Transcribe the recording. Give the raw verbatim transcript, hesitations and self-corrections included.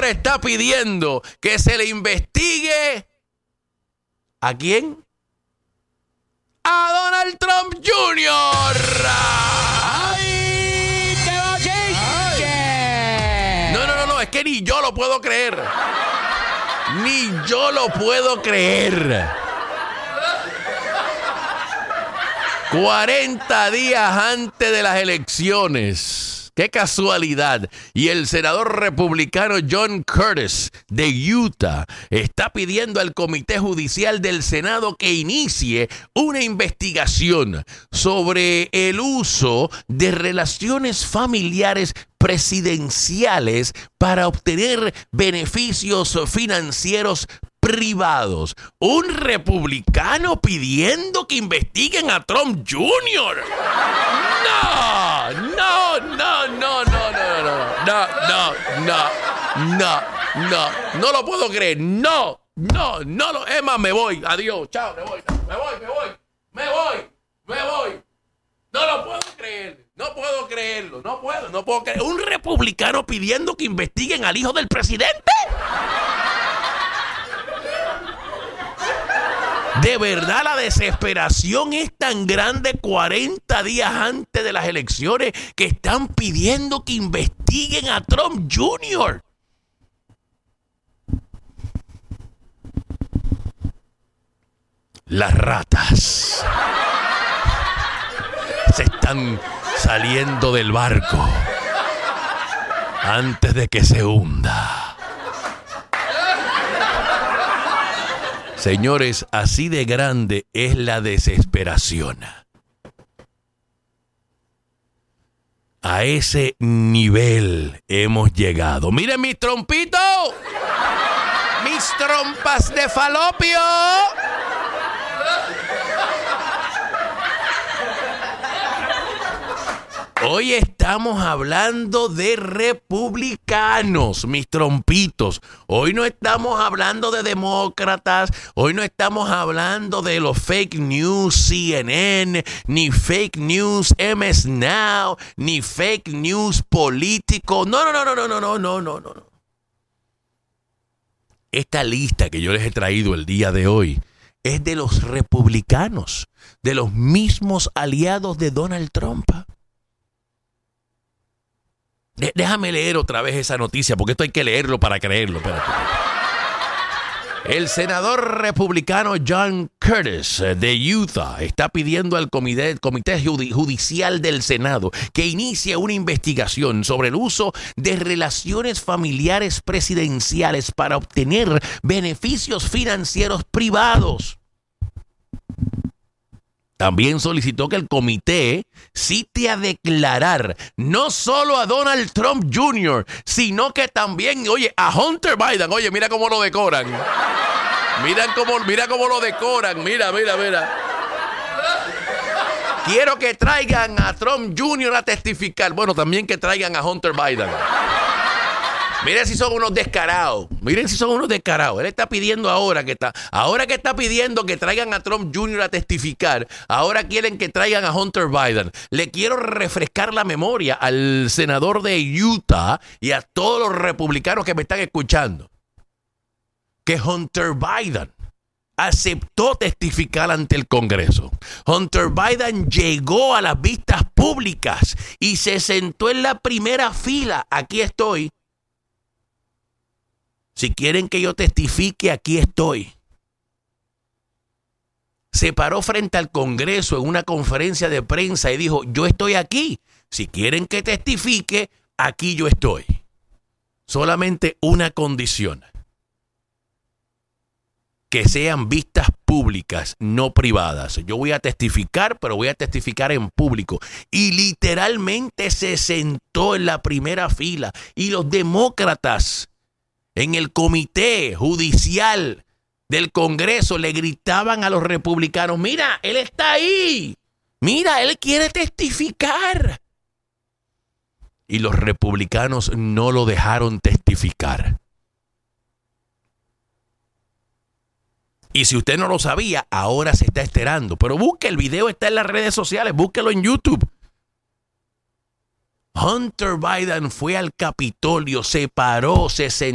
ahora está pidiendo que se le investigue. ¿A quién? A Donald Trump junior ¡Ay, qué bochinche! No, no, no, no, es que ni yo lo puedo creer. Ni yo lo puedo creer. cuarenta días antes de las elecciones. ¡Qué casualidad! Y el senador republicano John Curtis de Utah está pidiendo al Comité Judicial del Senado que inicie una investigación sobre el uso de relaciones familiares presidenciales para obtener beneficios financieros privados. Un republicano pidiendo que investiguen a Trump junior No, no, no, no, no, no, no, no, no, no, no, no, no lo puedo creer. No, no, no lo. Emma, me voy. Adiós, chao, me voy, me voy, me voy, me voy, me voy. No lo puedo creer. No puedo creerlo. No puedo, no puedo creer. Un republicano pidiendo que investiguen al hijo del presidente. De verdad, la desesperación es tan grande cuarenta días antes de las elecciones que están pidiendo que investiguen a Trump junior Las ratas se están saliendo del barco antes de que se hunda. Señores, así de grande es la desesperación. A ese nivel hemos llegado. ¡Miren mis trompitos! ¡Mis trompas de falopio! Hoy estamos hablando de republicanos, mis trompitos. Hoy no estamos hablando de demócratas. Hoy no estamos hablando de los fake news C N N, ni fake news M S Now, ni fake news político. No, no, no, no, no, no, no, no, no. Esta lista que yo les he traído el día de hoy es de los republicanos, de los mismos aliados de Donald Trump. Déjame leer otra vez esa noticia, porque esto hay que leerlo para creerlo. Espérate. El senador republicano John Curtis de Utah está pidiendo al comité, comité judicial del Senado que inicie una investigación sobre el uso de relaciones familiares presidenciales para obtener beneficios financieros privados. También solicitó que el comité cite a declarar no solo a Donald Trump junior, sino que también, oye, a Hunter Biden. Oye, mira cómo lo decoran. Mira cómo, mira cómo lo decoran. Mira, mira, mira. Quiero que traigan a Trump junior a testificar. Bueno, también que traigan a Hunter Biden. Miren si son unos descarados. Miren si son unos descarados. Él está pidiendo ahora que está, ahora que está pidiendo que traigan a Trump junior a testificar. Ahora quieren que traigan a Hunter Biden. Le quiero refrescar la memoria al senador de Utah y a todos los republicanos que me están escuchando. Que Hunter Biden aceptó testificar ante el Congreso. Hunter Biden llegó a las vistas públicas y se sentó en la primera fila. Aquí estoy. Si quieren que yo testifique, aquí estoy. Se paró frente al Congreso en una conferencia de prensa y dijo, yo estoy aquí. Si quieren que testifique, aquí yo estoy. Solamente una condición. Que sean vistas públicas, no privadas. Yo voy a testificar, pero voy a testificar en público. Y literalmente se sentó en la primera fila. Y los demócratas en el comité judicial del Congreso le gritaban a los republicanos, mira, él está ahí. Mira, él quiere testificar. Y los republicanos no lo dejaron testificar. Y si usted no lo sabía, ahora se está enterando. Pero busque, el video está en las redes sociales, búsquelo en YouTube. Hunter Biden fue al Capitolio, se paró, se sentó.